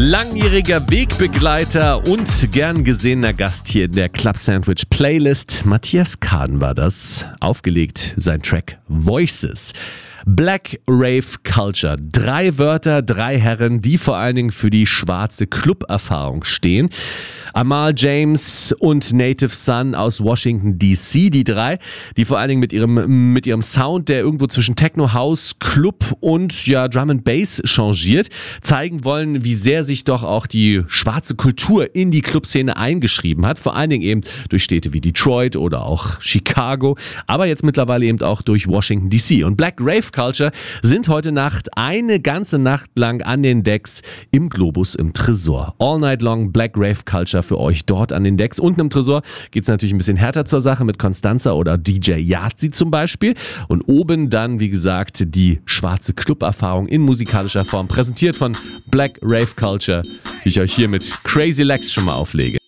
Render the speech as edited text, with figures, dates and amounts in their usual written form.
Langjähriger Wegbegleiter und gern gesehener Gast hier in der Club Sandwich Playlist. Matthias Kaden war das. Aufgelegt sein Track Voices. Black Rave Culture. 3 Wörter, 3 Herren, die vor allen Dingen für die schwarze Club-Erfahrung stehen. Amal James und Native Son aus Washington DC, die 3, die vor allen Dingen mit ihrem Sound, der irgendwo zwischen Techno, House, Club und Drum and Bass changiert, zeigen wollen, wie sehr sich doch auch die schwarze Kultur in die Clubszene eingeschrieben hat. Vor allen Dingen eben durch Städte wie Detroit oder auch Chicago, aber jetzt mittlerweile eben auch durch Washington DC. Und Black Rave Culture sind heute Nacht eine ganze Nacht lang an den Decks im Globus im Tresor. All night long Black Rave Culture für euch dort an den Decks. Unten im Tresor geht es natürlich ein bisschen härter zur Sache mit Constanza oder DJ Yazi zum Beispiel. Und oben dann, wie gesagt, die schwarze Club-Erfahrung in musikalischer Form, präsentiert von Black Rave Culture, die ich euch hier mit Crazy Legs schon mal auflege.